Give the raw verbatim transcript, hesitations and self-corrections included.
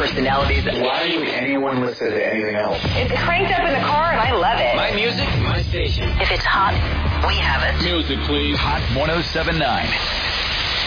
personalities. Why would anyone listen to anything else? It's cranked up in the car and I love it. My music, my station. If it's hot, we have it. Music, please. Hot one oh seven point nine.